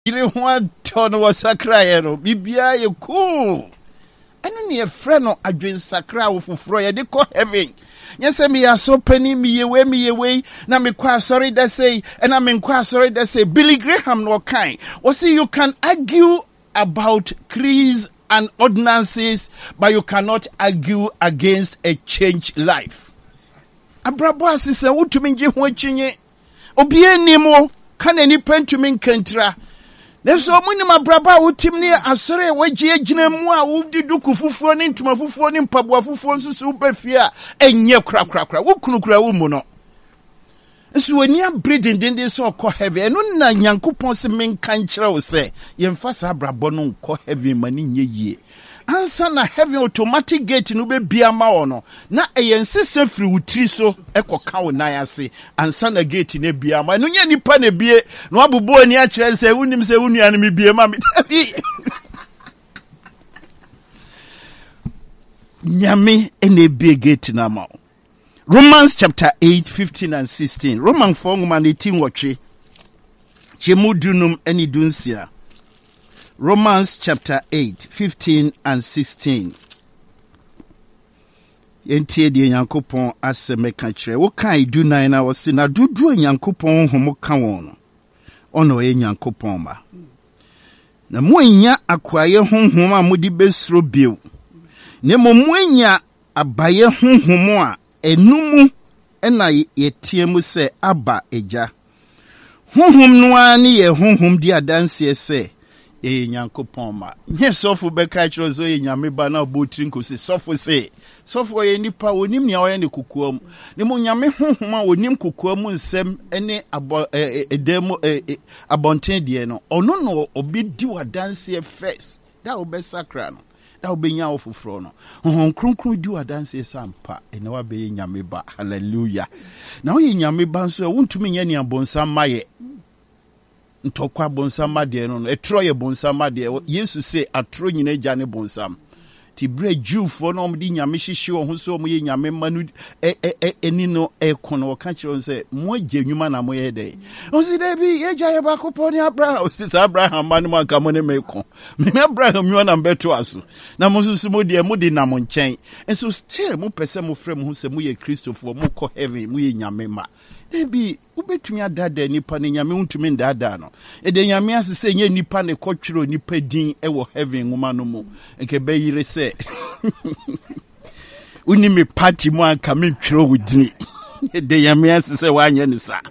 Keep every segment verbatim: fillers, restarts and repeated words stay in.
yire ho ato no wasakra ye no bibia ye cool eno ne efre no adwen sakra wo foforo ye de ko heaven nyese me ya so pani me ye we me ye we na me kwa sorry that say and I mean kwa sorry that say Billy Graham no kind or see you can argue about creeds and ordinances but you cannot argue against a changed life. Abrabo asise wutumi nje ho achinye obi enimo kana ni pentumi nkantra neso omuni mabraba wutim ne asore wagie agina mu a wudidu kufufuo ne ntuma fufuo ne mpaboa fufuo nsusu ubafia enye kra kra kra wukunukura wu mu no nso wani abredin dende so okọ heaven no na Nyankopon se menka nkyere wo se yemfa sa abrabo no nkọ heaven mani nye yie ansa na heaven automatic gate no be bia ma wo no na eyensese firi wutiri so ekoka wo nan ase ansa na gate na bia ma no nya nipa na bie no abubo ani a kire se wunim se wunua no me bie ma me nyame ene bie gate na ma Romans chapter eight, fifteen and sixteen. Roman four ngoma eighteen watche. Chemudunum eni dunsia. Romans chapter eight, fifteen and sixteen. Yentie de Nyankopon aseme ka kire. Wo kan du nine na wo se na dudu Nyankopon homo ka won. Ono e Nyankopon ba. Na mo nya akwaye honhom a modi besro biu. Ne mo mo nya abaye honhom a enumu ena yetiemu se aba eja honhom no ani ye honhom di adanse se e Nyankopon ma nye sofo beka kiro so ye nyame ba na obotiri nkosi sofo se sofo ye nipa wonim nia oye ne kokoam ne mo nyame honhom a wonim kokoam nsem ene abo edem abonten die no ono no obedi wadanse first da obesakra no da obenya ofoforo no hon kronkron di wadanse sampa ene wa be nyame ba hallelujah na wo ye nyame ba nso wontumi nya ne abonsa maye ntokwa bonsa made no etro ye bonsa made Yesu se atro nyina gya ne bonsam ti bre Jewfo no omdi nyame hyehye wo ho so mo ye nyame manu e e eni no e kono ka kire se mo agya nwuma na mo ye de o si de bi ye gya ye ba koponi Abraham o si Abraham manu ma ka mo ne meko me Abraham nwa na beto aso na mo susu mo de mo de na mo nchen enso still mo pese mo frem ho se mo ye Christopher mo ko heaven mo ye nyame ma debi ubetumi adada nipa ne nyame untumi ndada no e de nyame asese nye nipa ne kotwiro nipa din e wo heaven nguma no mu nke be yire se uni me party mu anka me twiro wudini e de nyame asese wanye ne sa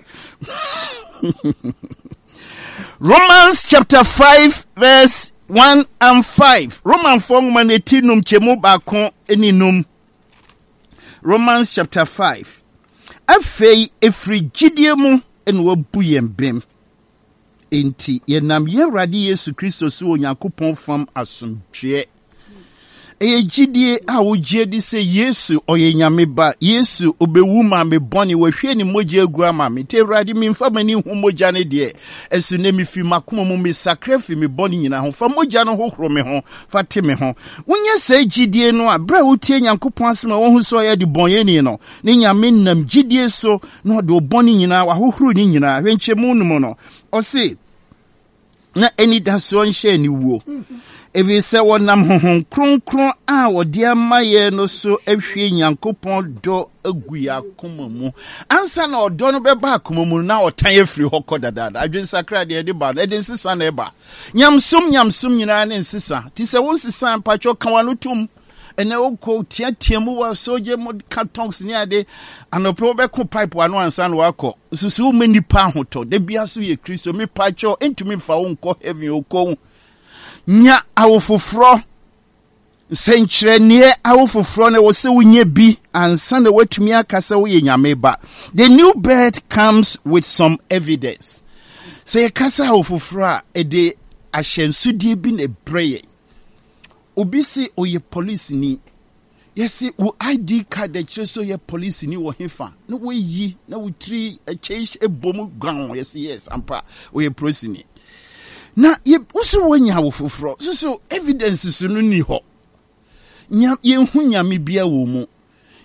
Romans chapter five verse one and five. Roman four nguma eighteen num chemu ba kon eninum. Romans chapter five. Afei efri gidie mu en wabu yembem enti yenam Yerade Yesu Kristo so Onyankopon fam asomdwe e gidie a wogye di se Yesu oye nyame ba Yesu obewu ma me boni wahwe ni moja agu ama me te Yerade mi mfa mani hu moja ne de esu ne mi fi makoma mu me sacrifice me boni nyina ho fa moja no hohoro me ho fa te me ho wonye se gidie no a bra wotie Nyankopon asema wo hu so ye de bonye ni no ne nyame nam gidie so no de boni nyina wa hohoro ni nyina hwenche mu no no o se na eni da so nhye ni wuo evi se wonam honhon kronkron a wode amaye no so ahwe Nyankopon do aguya akoma mu ansa na odo no beba akoma mu na otan afiri hokọ dadada adwen sakra de de ba de nsisa na eba nyamsum nyamsum nyina ne nsisa ti se won sisa pacho kan no tum ene okọ tiatia mu wa soje mod cartons ni ade anope obeko pipe anu ansa na wakọ susu mani pa hoto de bia so ye Kristo me pacho entumi fa won kọ heaven okọ nya awofofro senchre nie awofofro na wo se wonye bi ansa na watumi akasa wo ye nyame ba. The new birth comes with some evidence. Say kasa awofofro a e de ahyensudie bi na breye obi se oye police ni yesi wo I D card de cheso ye police ni wo hefa na wo yi na wo tri a change e bom gan yesi yes ampa oye police ni na ye usu wonya wo foforo so so evidence so no ni ho nya ye hu nyame bia wo mu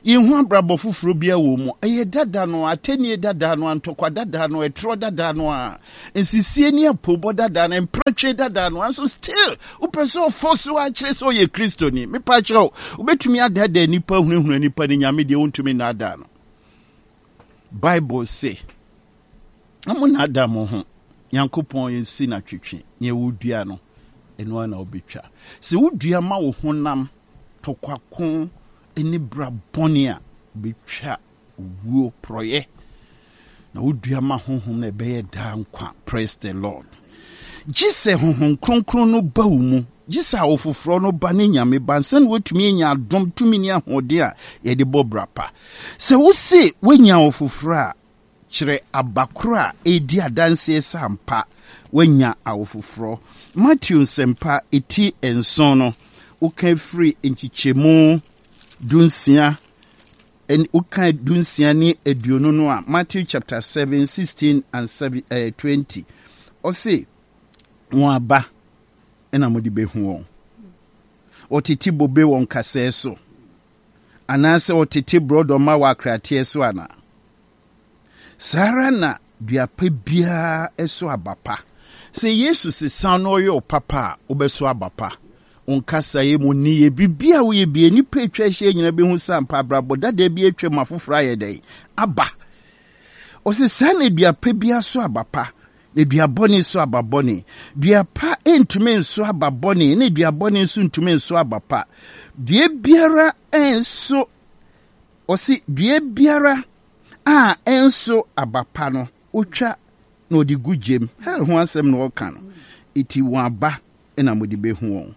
Yenhu abrabɔ foforo bia wo mu. Eye dada no atenie dada no antokwa dada no etro dada no a. Ensisie ni apobo dada no empretwe dada no anso still upeso foso a kire so ye Kristo ni. Me pa kire ubetumi adada nipa hunhunu nipa ni nyame de wontumi na ada no. Bible say amu na ada mo ho. Yankopon yensi na twetwe. Nye wudua no eno ana obetwa. Se wudua ma wo honam tokwakon eni bra bonia betwa wuo proye na wudua ma honhom na beye da nkwa. Praise the Lord. Jise honhom kronkron no ba mu jisa ofoforo no ba ne nyame bansen wotumi nya adom tumi ni ahode a ye de bobrapa se wo se wenya ofoforo a kire abakora edi adanse sampa wenya awofoforo. Matthew sempa eti enson no uka free enchichemu dunsia en uka dunsia ni eduonu no a Matthew chapter seven sixteen and twenty o say won aba ena modi behu won otiti bobe won kase so anase otiti brodo ma wa krate so ana sara na duapa bia eso abapa se Yesu se sano yo papa obeso abapa onkasa ye mu ni ye bibia wo ye bie nipa etwa hye nyina behu sampa brabo dada bi etwa mafofra ye dai aba o se sane duapa bia so abapa ne duabone so ababone duapa entume so ababone ne duabone so ntume so abapa due biara enso o se due biara a enso abapa no otwa na odi gujem hel ho asem no ka no iti won aba na modi behu won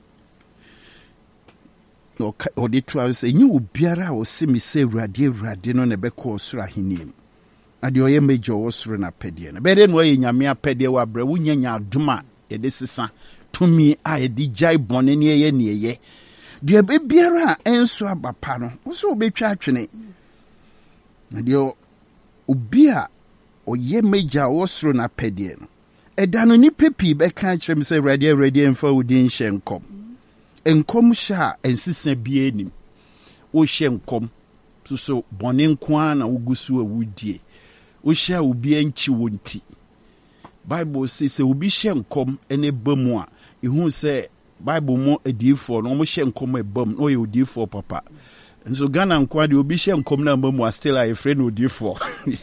no odi to say nyi obiara o se mi se urade urade no na be ko osura hinim ade oye mejo osuru na pede no be de no ye nyame apede wa bra wunya nya adoma ye de sesa tumi a ye di jai bone ne ye ne ye de be biara enso abapa no wo so obetwa atwene ade obi a oye meja osuru na pede no edano ni pepi be kan kyerem se ready ready emfa wudin hyenkom enkom sha ensisa bie nim wo hyenkom so so bone nko na wugusu awudie wo sha obi anchi wonti Bible says se obi hyenkom ene bamu a ehun se Bible mo adifo no mo hyenkom e bam no ye odifo papa nso Ghana nko de obi hyenkom na bamu a still a friend odifo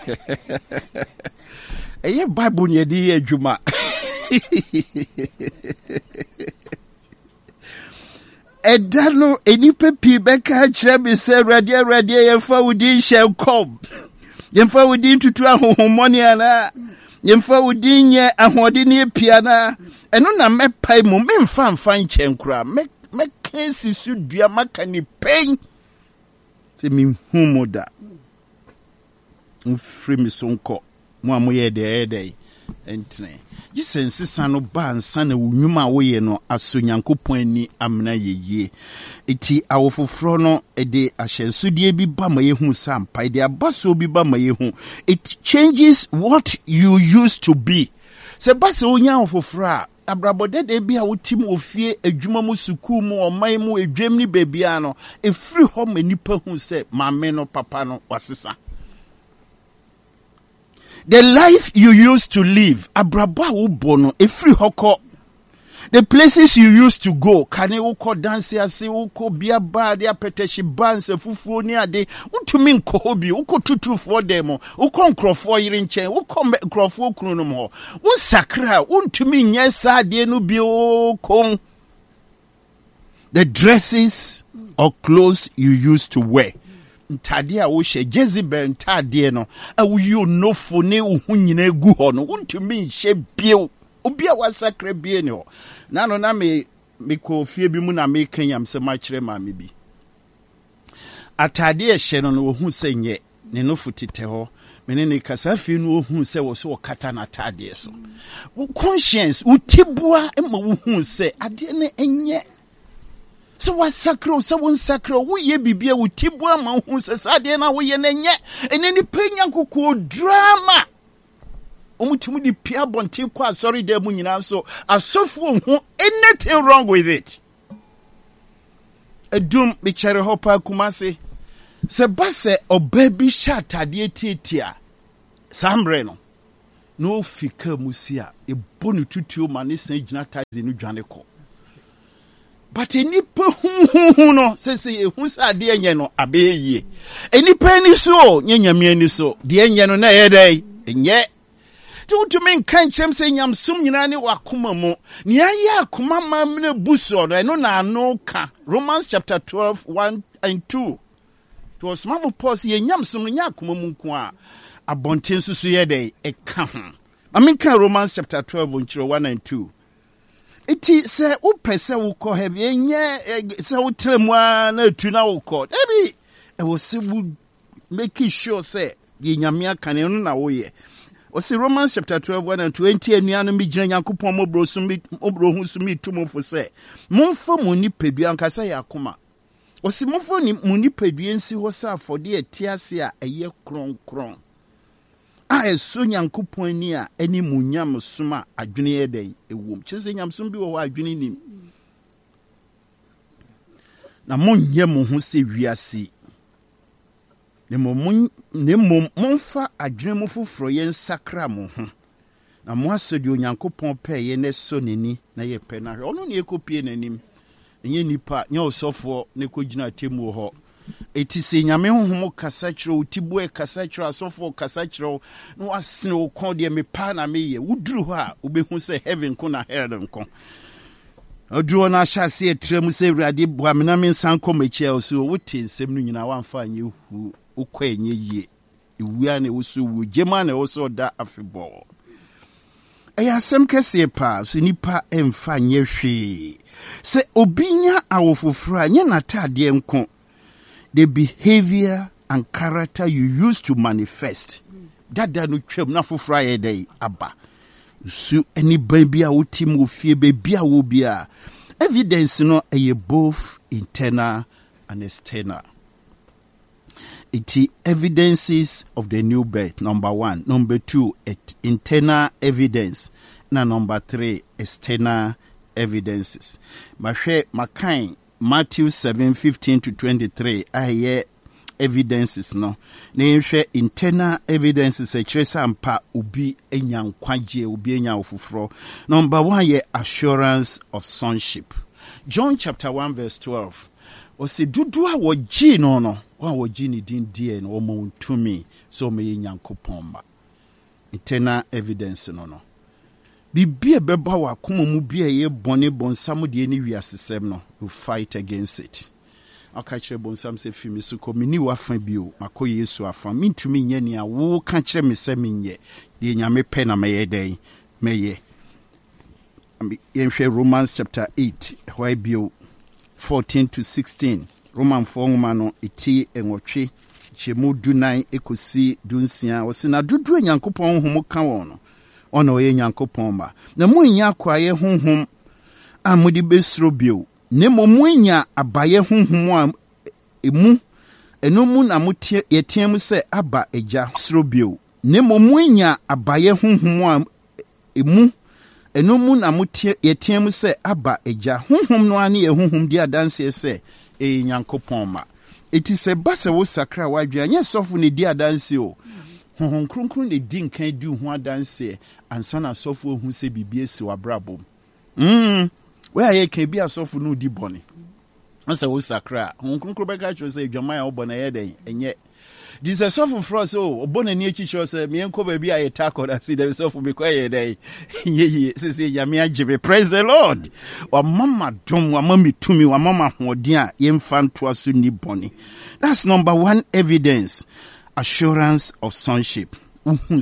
eye Bible ni edi adwuma edano enipa pi beka kire bi se ready ready yemfa wudi hyenkom yemfa wudi tutu ahohomoni ana yemfa wudi nye ahode ne pia na eno na mepai mu memfa mfa nchenkura me me kesi su dua maka ni pain se mi humoda mfri mi sonko mo amoye de ede entne jisense sano ba ansa na wunwuma wo ye no aso Nyankopon ani amna yeye eti awofofro no ede ahyensodie bi ba ma yehu sampa ede abaso bi ba ma yehu it changes what you used to be se base onya awofofro a abrabode de bi a wotim ofie adwuma mu suku mu oman mu edwam ni bebia no efri ho manipa hu se mame no papa no wasesa. The life you used to live, abraba ubono, every hoko. The places you used to go, kane uko dance ase uko bia ba dia peteshi banse fufu ni ade, utumi nkohobi, uko tutu for demo, uko nkrofo yirinche, uko nkrofo kunum ho. Un sakra, untumi nyesa ade no bi uko. The dresses or clothes you used to wear. Ntade a wo hye Jezebel ntade no a wo yi onofo ne wo hunyina gu ho no wontumi hye bio obi a wasakra bie ne ho na no na me me ko fie bi mu na me kanyam se ma kire ma me bi atade a hye no no wo hu se nye ne nofo tete ho me ne ne kasa fie no wo hu se wo so wo kata na atade so wo conscience wo tibua e ma wo hu se ade ne enye so was sacro so one sacro wo ye bibia wo tibu ama hu se sade na wo ye na nye eneni penya kokko drama omutumu di pia bontin kwa sorry de mu nyina so asofu hu anything wrong with it edum be chere hopa kumase Se base obabi shatade tietia sambre no no fika musia e bonu tutuo ma ne san gina taze no dwane ko. But enipa hu no se se ehu sa de enye no abeye. Enipa ni so nyanyame ni so de enye no na ye dai enye. Tu to men kan chem se nyam sum nyina ne wakoma mu. Ni aye akoma mam na buso no eno na no ka. Romans chapter twelve one and two. To osma Paul se nyam sum nya akoma mu nko a abonten susu ye dai e ka ho. I mean kan Romans chapter twelve one and two. Iti se upese wuko heavy enye se utremwa na tu na wuko. Ebi e wo se make sure say ye nyame aka ne no na wo ye. O se Romans chapter twelve one and twenty anuano mi gina Yankopon mobro sumi obro hu sumi tumofo se momfa mo ni pedua nkasa ya akoma. O se momfa ni mo ni pedua nsi ho sa afode atiase a eye kron kron. A eso Yankopon ni a eni munyam soma adwene ye den ewom. Chese nyamsom bi wo ho adwene nim. Na monye mo ho se wiase. Ne mom ne mom monfa adwene mo foforo ye nsakra mo ho. Na mo asodi Onyankopon pe ye ne so neni na ye pe na hwe. Ono ne ekopie nanim. Enye nipa nya osofo ne kogina temu ho. Eti se nyame honhom kasa kyerɛ utibu e kasa kyerɛ asofo kasa kyerɛ no asene wo kon de me pa na meye wuduru hɔ a obehu sɛ heaven ko na hell nko oduro na hyase etrem sɛ Awurade boa me na me nsan kɔ machi a so wote nsɛm no nyina wamfa anye hu ukɔ enye yie ewua na woso wu gema na woso da afebɔ ɛyɛ asɛm kɛse pa so nipa emfa nye hwe sɛ obinya awofoforo a nye natade nko. The behavior and character you use to manifest. That da no twem na fofra ye dey aba. Su any baby a wotim wo fie baby a wo bia. Evidence no eye both internal and external. It is evidences of the new birth. Number one. Number two, it, internal evidence. Na number three, external evidences. Mahwe makai Matthew seven fifteen to twenty-three. I hear evidences no. Ne hwe internal evidences e kire sampa ubi enya nkwaje ubi enya ofufro. Number one ye assurance of sonship. John chapter one verse twelve. O se dudu a wo gi no no. Wa wo gi ni din die no mo ntumi so me Nyankopon ma. Internal evidence no no. Bibia beba wa kuma mu bia ye bone bonsam de ni wiasesem no, you fight against it. Aka kire bonsam se fi mi so ko mi ni wafa bio mako Yesu afa mintumi nya ni a wo ka kire me se menye de nyame pe na meye den meye. Yenhwe Romans chapter eight why bio fourteen to sixteen. Roman four no eti enwotwe chemu dunan ekosi dunsia osina dudu Nyankopon homo ka won no. Ono ye Nyankopon ma. Na mo nya kwaye honhom a modi besro bio. Ne mo mo nya abaye honhom a emu eno mu na motie yetiem se aba eja sro bio. Ne mo mo nya abaye honhom a emu eno mu na motie yetiem se aba eja honhom no ane ye honhom di adanse se e Nyankopon ma. Eti se base wo sakra wadwa nya sofo ne di adanse o. Honhom kronkron ne di nkan di ho adanse ansa na sofo hu se bibie si wabrabom. Mm. We aye kan bi asofo no di bone. Asa wo sakra. Honhom kronkron be ka cho se dwaman a wo bone ye den enye. This is sofo for so obone ni echi cho se me enko ba bi aye tackle that see the sofo be kwa ye den. Ye se se yame agebe. Praise the Lord. Wa mama dom wa mama tumi wa mama hoden a ye mfa nto aso ni bone. That's number one evidence. Assurance of sonship. Number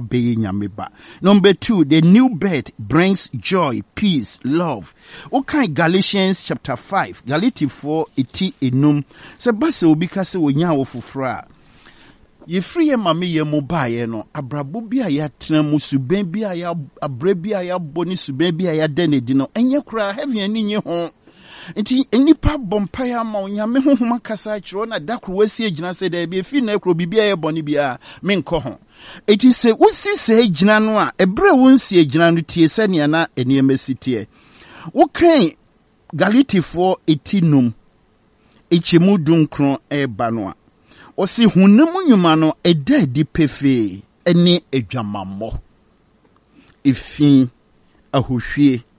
two, the new birth brings joy, peace, love. Okay, Galatians chapter five, Galatians four, iti enum. Sebase obika se wonya wofufra. Ye free ye mami ye mobaye no. Abrabo bia ya tena mu suben bia ya abre bia ya boni suben bia ya denedi no. Enye kura heavy ani nye ho. Enti enipa bompaya ma onyame honhom akasa akiro na dakro wasi agina se da bia fi na ekro bibia ye boni bia menko ho. Eti se usi se agina no a ebre wonsi agina no tie se ne na eniemesi tie. Wo kan Galatians four eighteen num echemu dunkron e ba no a Osi honam nnwuma no eda di pefe ene adwamammo. Efi ahohwie